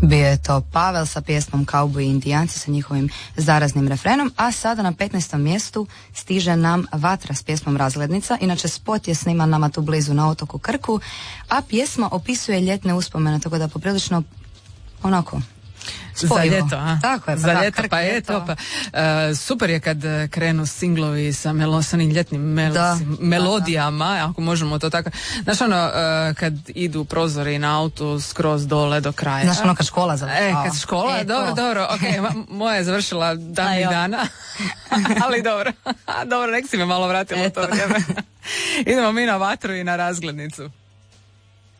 Bio je to Pavel sa pjesmom Kauboji i indijanci sa njihovim zaraznim refrenom, a sada na 15. mjestu stiže nam Vatra s pjesmom Razglednica. Inače spot je sniman nama tu blizu na otoku Krku, a pjesma opisuje ljetne uspomene, tako da poprilično onako spojivo. Za ljeto, a? Tako je, pa za da, ljeto, Krk, pa je to. Pa, super je kad krenu singlovi sa onim ljetnim melodijama, ako možemo to tako. Znaš kad idu prozori na autu skroz dole do kraja. Znaš kad škola završava. Kad škola, dobro, ok, moja je završila davnih dana, ali dobro, nek si me malo vratila to vrijeme. Idemo mi na Vatru i na Razglednicu.